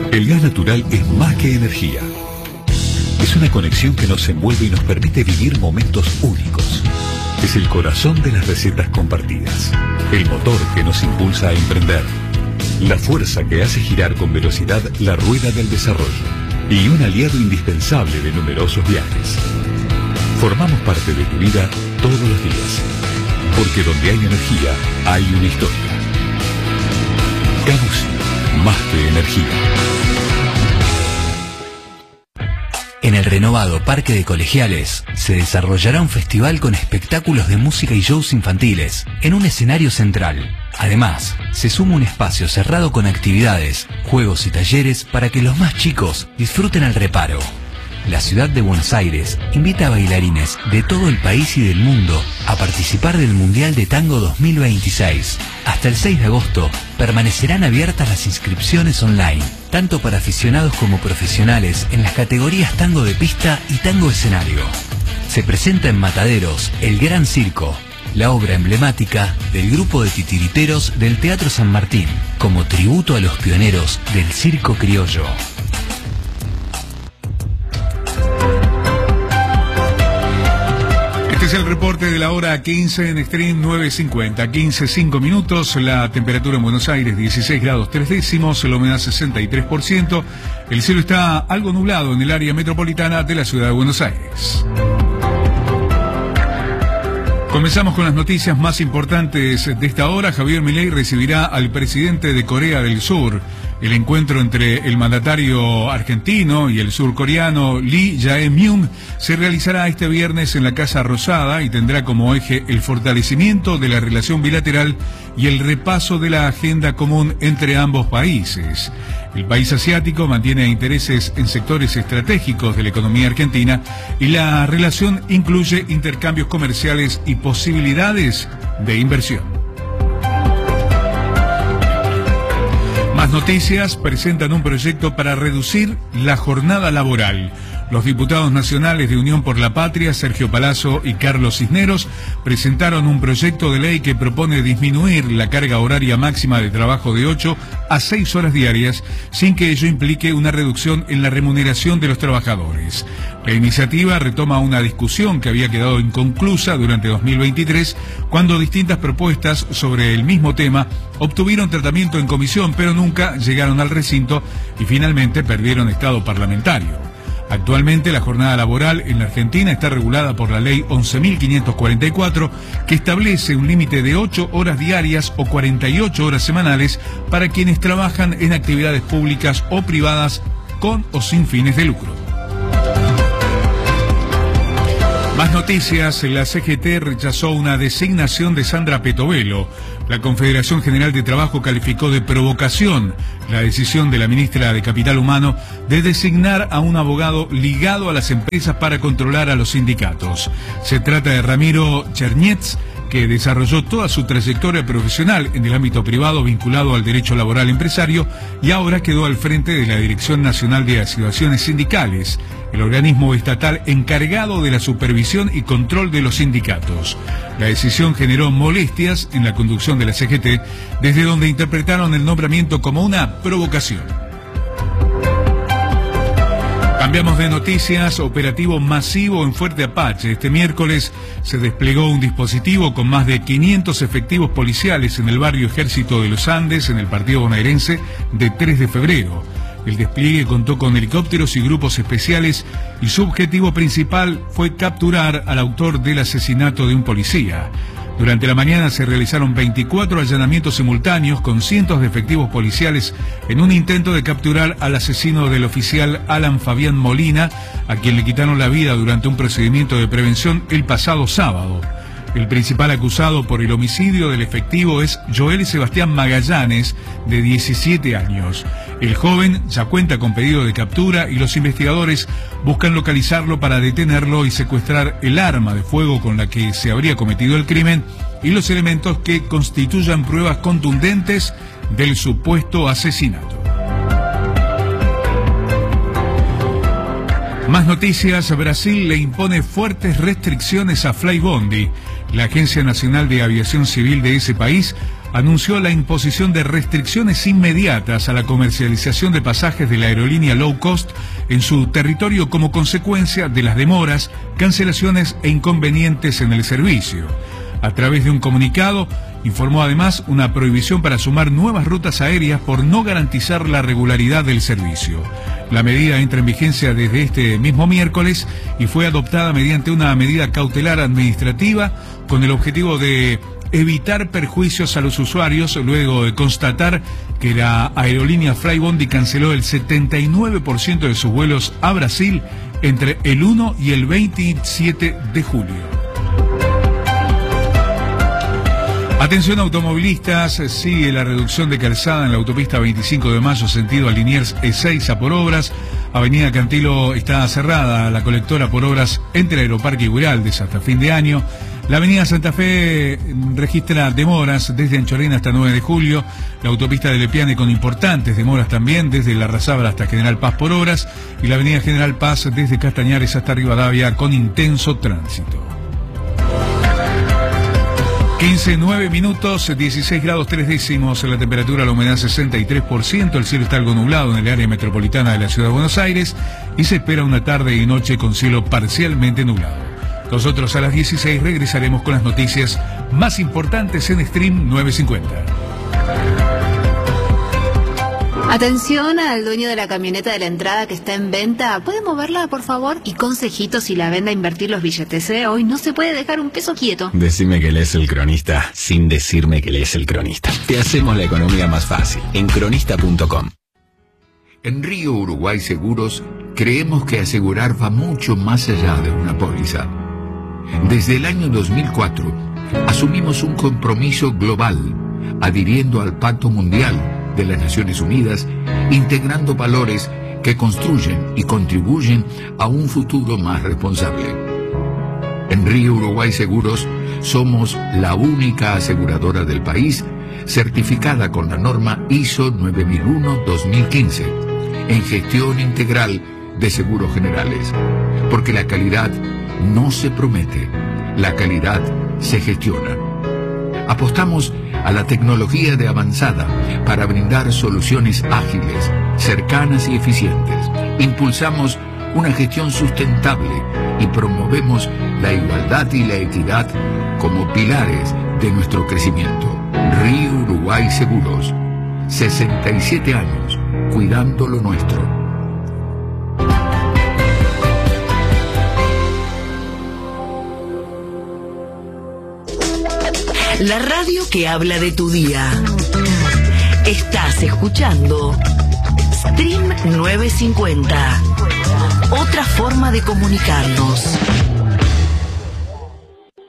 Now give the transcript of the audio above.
El gas natural es más que energía. Es una conexión que nos envuelve y nos permite vivir momentos únicos. Es el corazón de las recetas compartidas. El motor que nos impulsa a emprender. La fuerza que hace girar con velocidad la rueda del desarrollo. Y un aliado indispensable de numerosos viajes. Formamos parte de tu vida todos los días. Porque donde hay energía, hay una historia. Camusi, más que energía. En el renovado Parque de Colegiales se desarrollará un festival con espectáculos de música y shows infantiles en un escenario central. Además, se suma un espacio cerrado con actividades, juegos y talleres para que los más chicos disfruten al reparo. La ciudad de Buenos Aires invita a bailarines de todo el país y del mundo a participar del Mundial de Tango 2026. Hasta el 6 de agosto permanecerán abiertas las inscripciones online, tanto para aficionados como profesionales en las categorías tango de pista y tango escenario. Se presenta en Mataderos El Gran Circo, la obra emblemática del grupo de titiriteros del Teatro San Martín, como tributo a los pioneros del circo criollo. Este es el reporte de la hora 15 en Stream 950, 15:05 minutos, la temperatura en Buenos Aires 16 grados 3 décimos, la humedad 63%, el cielo está algo nublado en el área metropolitana de la ciudad de Buenos Aires. Comenzamos con las noticias más importantes de esta hora. Javier Milei recibirá al presidente de Corea del Sur. El encuentro entre el mandatario argentino y el surcoreano Lee Jae-myung se realizará este viernes en la Casa Rosada y tendrá como eje el fortalecimiento de la relación bilateral y el repaso de la agenda común entre ambos países. El país asiático mantiene intereses en sectores estratégicos de la economía argentina y la relación incluye intercambios comerciales y posibilidades de inversión. Más noticias, presentan un proyecto para reducir la jornada laboral. Los diputados nacionales de Unión por la Patria, Sergio Palazzo y Carlos Cisneros, presentaron un proyecto de ley que propone disminuir la carga horaria máxima de trabajo de 8 a 6 horas diarias, sin que ello implique una reducción en la remuneración de los trabajadores. La iniciativa retoma una discusión que había quedado inconclusa durante 2023, cuando distintas propuestas sobre el mismo tema obtuvieron tratamiento en comisión, pero nunca llegaron al recinto y finalmente perdieron estado parlamentario. Actualmente la jornada laboral en la Argentina está regulada por la ley 11.544, que establece un límite de 8 horas diarias o 48 horas semanales para quienes trabajan en actividades públicas o privadas con o sin fines de lucro. Más noticias, la CGT rechazó una designación de Sandra Petovelo. La Confederación General de Trabajo calificó de provocación la decisión de la ministra de Capital Humano de designar a un abogado ligado a las empresas para controlar a los sindicatos. Se trata de Ramiro Chernietz, que desarrolló toda su trayectoria profesional en el ámbito privado vinculado al derecho laboral empresario y ahora quedó al frente de la Dirección Nacional de Asociaciones Sindicales, el organismo estatal encargado de la supervisión y control de los sindicatos. La decisión generó molestias en la conducción de la CGT, desde donde interpretaron el nombramiento como una provocación. Cambiamos de noticias, operativo masivo en Fuerte Apache. Este miércoles se desplegó un dispositivo con más de 500 efectivos policiales en el barrio Ejército de los Andes, en el partido bonaerense de 3 de febrero. El despliegue contó con helicópteros y grupos especiales y su objetivo principal fue capturar al autor del asesinato de un policía. Durante la mañana se realizaron 24 allanamientos simultáneos con cientos de efectivos policiales en un intento de capturar al asesino del oficial Alan Fabián Molina, a quien le quitaron la vida durante un procedimiento de prevención el pasado sábado. El principal acusado por el homicidio del efectivo es Joel Sebastián Magallanes, de 17 años. El joven ya cuenta con pedido de captura y los investigadores buscan localizarlo para detenerlo y secuestrar el arma de fuego con la que se habría cometido el crimen y los elementos que constituyan pruebas contundentes del supuesto asesinato. Más noticias, Brasil le impone fuertes restricciones a Flybondi. La Agencia Nacional de Aviación Civil de ese país anunció la imposición de restricciones inmediatas a la comercialización de pasajes de la aerolínea low cost en su territorio como consecuencia de las demoras, cancelaciones e inconvenientes en el servicio. A través de un comunicado, informó además una prohibición para sumar nuevas rutas aéreas por no garantizar la regularidad del servicio. La medida entra en vigencia desde este mismo miércoles y fue adoptada mediante una medida cautelar administrativa con el objetivo de evitar perjuicios a los usuarios luego de constatar que la aerolínea Flybondi canceló el 79% de sus vuelos a Brasil entre el 1 y el 27 de julio. Atención automovilistas, sigue la reducción de calzada en la autopista 25 de Mayo sentido a Liniers Ezeiza por obras. Avenida Cantilo está cerrada, la colectora por obras entre Aeroparque y Güiraldes hasta fin de año. La avenida Santa Fe registra demoras desde Anchorena hasta 9 de julio. La autopista de Lepiane con importantes demoras también desde Larrazábal hasta General Paz por obras. Y la avenida General Paz desde Castañares hasta Rivadavia con intenso tránsito. 15, 9 minutos, 16 grados 3 décimos, la temperatura, la humedad 63%, el cielo está algo nublado en el área metropolitana de la Ciudad de Buenos Aires y se espera una tarde y noche con cielo parcialmente nublado. Nosotros a las 16 regresaremos con las noticias más importantes en Stream 950. Atención al dueño de la camioneta de la entrada que está en venta. ¿Puede moverla, por favor? Y consejitos si la vende a invertir los billetes, ¿eh? Hoy no se puede dejar un peso quieto. Decime que lees El Cronista sin decirme que lees El Cronista. Te hacemos la economía más fácil en cronista.com. En Río Uruguay Seguros creemos que asegurar va mucho más allá de una póliza. Desde el año 2004 asumimos un compromiso global, adhiriendo al Pacto Mundial de las Naciones Unidas, integrando valores que construyen y contribuyen a un futuro más responsable. En Río Uruguay Seguros somos la única aseguradora del país certificada con la norma ISO 9001-2015 en gestión integral de seguros generales, porque la calidad no se promete, la calidad se gestiona. Apostamos a la tecnología de avanzada para brindar soluciones ágiles, cercanas y eficientes. Impulsamos una gestión sustentable y promovemos la igualdad y la equidad como pilares de nuestro crecimiento. Río Uruguay Seguros, 67 años, cuidando lo nuestro. La radio que habla de tu día. Estás escuchando Stream 950. Otra forma de comunicarnos.